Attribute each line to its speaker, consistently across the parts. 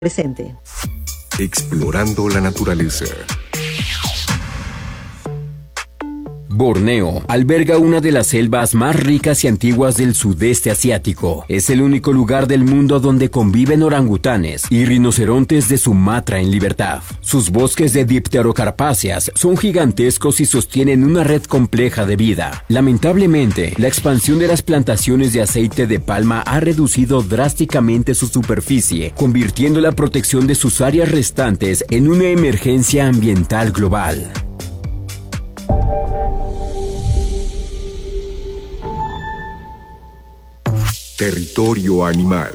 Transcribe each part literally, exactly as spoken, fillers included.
Speaker 1: presente.
Speaker 2: Explorando la naturaleza.
Speaker 3: Borneo alberga una de las selvas más ricas y antiguas del sudeste asiático. Es el único lugar del mundo donde conviven orangutanes y rinocerontes de Sumatra en libertad. Sus bosques de dipterocarpáceas son gigantescos y sostienen una red compleja de vida. Lamentablemente, la expansión de las plantaciones de aceite de palma ha reducido drásticamente su superficie, convirtiendo la protección de sus áreas restantes en una emergencia ambiental global.
Speaker 2: Territorio animal.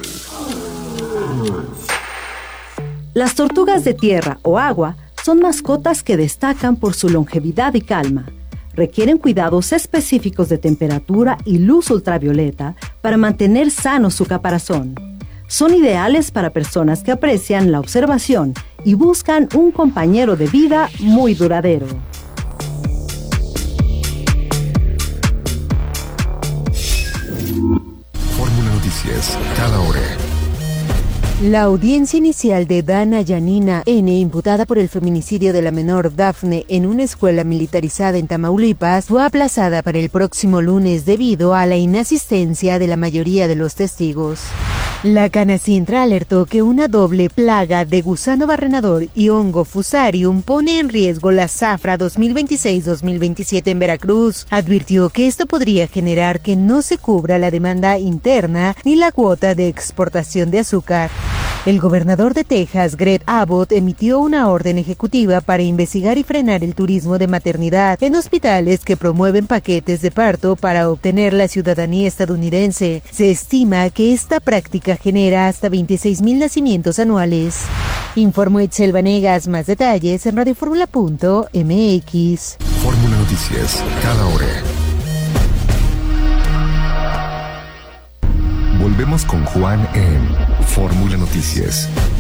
Speaker 1: Las tortugas de tierra o agua son mascotas que destacan por su longevidad y calma. Requieren cuidados específicos de temperatura y luz ultravioleta para mantener sano su caparazón. Son ideales para personas que aprecian la observación y buscan un compañero de vida muy duradero.
Speaker 2: Noticias cada hora.
Speaker 4: La audiencia inicial de Dana Yanina N., imputada por el feminicidio de la menor Dafne en una escuela militarizada en Tamaulipas, fue aplazada para el próximo lunes debido a la inasistencia de la mayoría de los testigos. La Canacintra alertó que una doble plaga de gusano barrenador y hongo fusarium pone en riesgo la zafra dos mil veintiséis dos mil veintisiete en Veracruz. Advirtió que esto podría generar que no se cubra la demanda interna ni la cuota de exportación de azúcar. El gobernador de Texas, Greg Abbott, emitió una orden ejecutiva para investigar y frenar el turismo de maternidad en hospitales que promueven paquetes de parto para obtener la ciudadanía estadounidense. Se estima que esta práctica genera hasta veintiséis mil nacimientos anuales. Informó Itzel Vanegas. Más detalles en radioformula punto m x.
Speaker 2: Fórmula Noticias, cada hora. Volvemos con Juan en Fórmula Noticias.